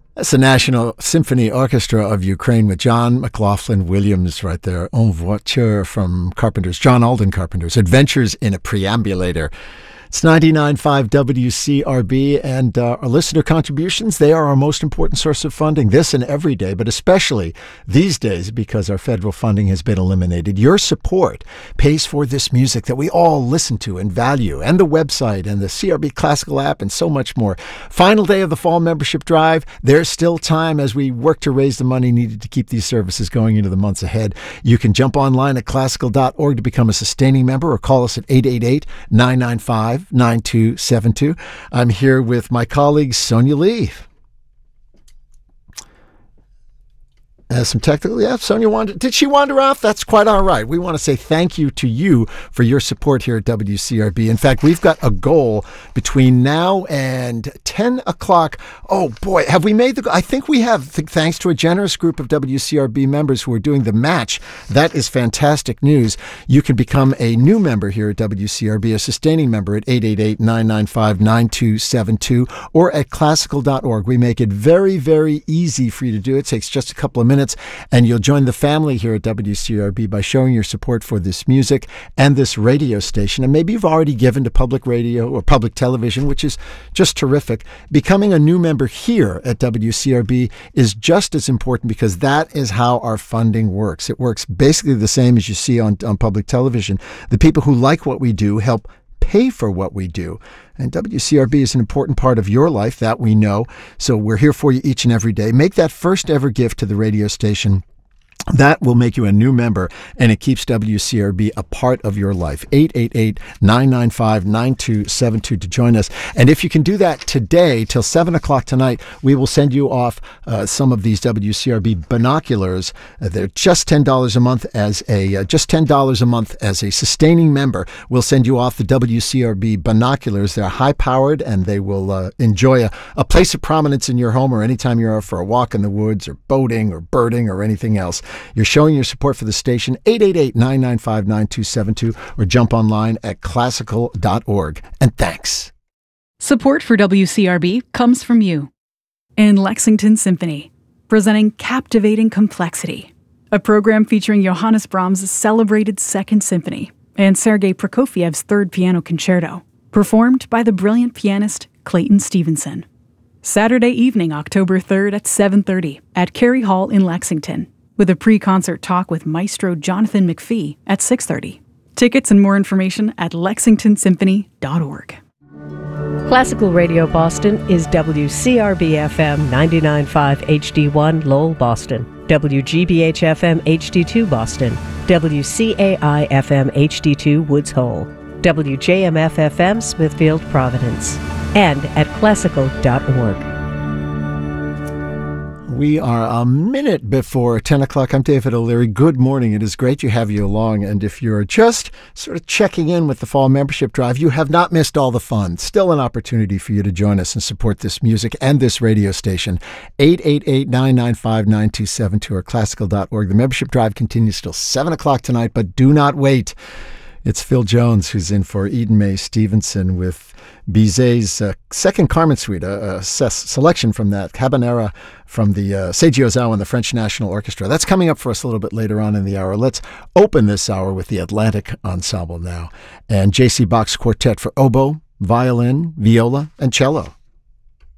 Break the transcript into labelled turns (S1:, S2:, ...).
S1: That's the National Symphony Orchestra of Ukraine with John McLaughlin Williams right there. En voiture from Carpenters, John Alden Carpenters, Adventures in a Preambulator. It's 99.5 WCRB, and our listener contributions, they are our most important source of funding this and every day, but especially these days because our federal funding has been eliminated. Your support pays for this music that we all listen to and value, and the website and the CRB Classical app and so much more. Final day of the fall membership drive. There's still time as we work to raise the money needed to keep these services going into the months ahead. You can jump online at classical.org to become a sustaining member or call us at 888-995-9272. I'm here with my colleague Sonia Lee. Some technical, Sonia did she wander off? That's quite all right. We want to say thank you to you for your support here at WCRB. In fact, we've got a goal between now and 10 o'clock. Oh boy, have we made the goal? I think we have, thanks to a generous group of WCRB members who are doing the match. That is fantastic news. You can become a new member here at WCRB, a sustaining member at 888-995-9272 or at classical.org. We make it very, very easy for you to do it. It takes just a couple of minutes. And you'll join the family here at WCRB by showing your support for this music and this radio station. And maybe you've already given to public radio or public television, which is just terrific. Becoming a new member here at WCRB is just as important because that is how our funding works. It works basically the same as you see on public television. The people who like what we do help pay for what we do. And WCRB is an important part of your life, that we know. So we're here for you each and every day. Make that first ever gift to the radio station. That will make you a new member, and it keeps WCRB a part of your life. 888-995-9272 to join us. And if you can do that today till 7 o'clock tonight, we will send you off some of these WCRB binoculars. They're just $10 a month as a sustaining member. We'll send you off the WCRB binoculars. They're high-powered, and they will enjoy a place of prominence in your home or anytime you're out for a walk in the woods or boating or birding or anything else. You're showing your support for the station, 888-995-9272, or jump online at classical.org. And thanks.
S2: Support for WCRB comes from you. And Lexington Symphony, presenting Captivating Complexity, a program featuring Johannes Brahms' celebrated Second Symphony and Sergei Prokofiev's Third Piano Concerto, performed by the brilliant pianist Clayton Stevenson. Saturday evening, October 3rd at 7:30 at Cary Hall in Lexington, with a pre-concert talk with Maestro Jonathan McPhee at 6:30. Tickets and more information at lexingtonsymphony.org.
S3: Classical Radio Boston is WCRB-FM 99.5 HD1 Lowell, Boston, WGBH-FM HD2 Boston, WCAI-FM HD2 Woods Hole, WJMF-FM Smithfield, Providence, and at classical.org.
S1: We are a minute before 10 o'clock. I'm David O'Leary. Good morning. It is great to have you along. And if you're just sort of checking in with the fall membership drive, you have not missed all the fun. Still an opportunity for you to join us and support this music and this radio station. 888-995-9272 or classical.org. The membership drive continues till 7 o'clock tonight, but do not wait. It's Phil Jones who's in for Eden Mae Stevenson with Bizet's Second Carmen Suite, a selection from that Habanera from the Seiji Ozawa and the French National Orchestra. That's coming up for us a little bit later on in the hour. Let's open this hour with the Atlantic Ensemble now, and J.C. Bach's Quartet for oboe, violin, viola, and cello.